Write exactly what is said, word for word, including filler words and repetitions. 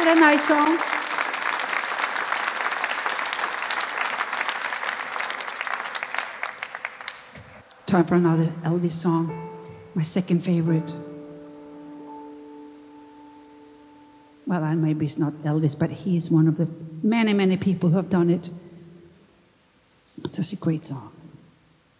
it a nice song? Time for another Elvis song, my second favorite. Well, and maybe it's not Elvis, but he's one of the many, many people who have done it. It's such a great song.